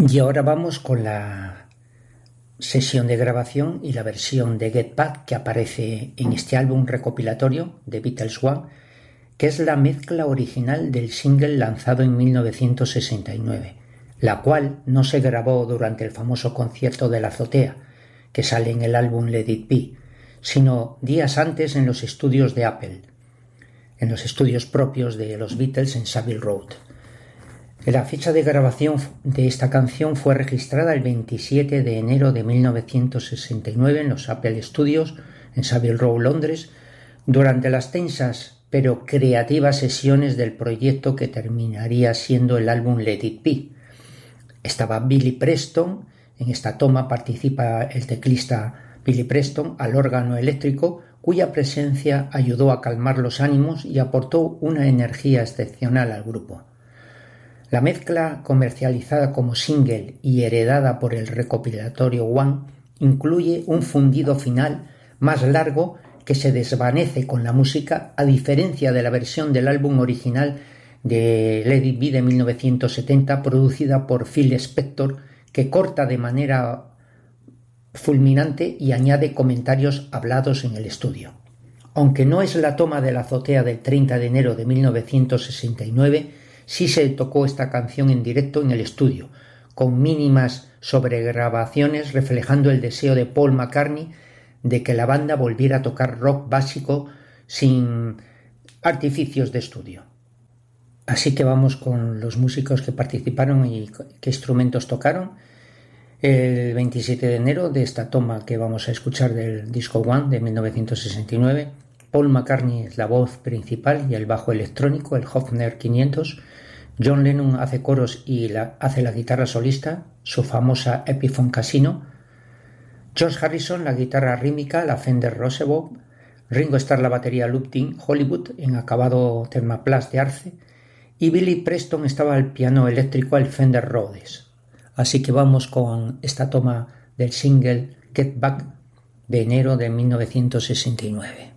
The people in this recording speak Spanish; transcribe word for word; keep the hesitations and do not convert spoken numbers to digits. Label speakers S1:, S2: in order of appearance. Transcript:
S1: Y ahora vamos con la sesión de grabación y la versión de Get Back que aparece en este álbum recopilatorio de Beatles One, que es la mezcla original del single lanzado en mil novecientos sesenta y nueve, la cual no se grabó durante el famoso concierto de la azotea, que sale en el álbum Let It Be, sino días antes en los estudios de Apple, en los estudios propios de los Beatles en Savile Row. La fecha de grabación de esta canción fue registrada el veintisiete de enero de mil novecientos sesenta y nueve en los Apple Studios en Savile Row, Londres, durante las tensas pero creativas sesiones del proyecto que terminaría siendo el álbum Let It Be. Estaba Billy Preston, en esta toma participa el teclista Billy Preston al órgano eléctrico, cuya presencia ayudó a calmar los ánimos y aportó una energía excepcional al grupo. La mezcla, comercializada como single y heredada por el recopilatorio One, incluye un fundido final más largo que se desvanece con la música, a diferencia de la versión del álbum original de Let It Be de mil novecientos setenta, producida por Phil Spector, que corta de manera fulminante y añade comentarios hablados en el estudio. Aunque no es la toma de la azotea del treinta de enero de mil novecientos sesenta y nueve, sí se tocó esta canción en directo en el estudio, con mínimas sobregrabaciones reflejando el deseo de Paul McCartney de que la banda volviera a tocar rock básico sin artificios de estudio. Así que vamos con los músicos que participaron y qué instrumentos tocaron. El veintisiete de enero de esta toma que vamos a escuchar del disco One de mil novecientos sesenta y nueve, Paul McCartney es la voz principal y el bajo electrónico, el Hofner quinientos. John Lennon hace coros y la, hace la guitarra solista, su famosa Epiphone Casino. George Harrison la guitarra rítmica, la Fender Rosebud. Ringo Starr la batería Luptin Hollywood en acabado Thermaplast de arce. Y Billy Preston estaba al piano eléctrico, el Fender Rhodes. Así que vamos con esta toma del single Get Back de enero de mil novecientos sesenta y nueve.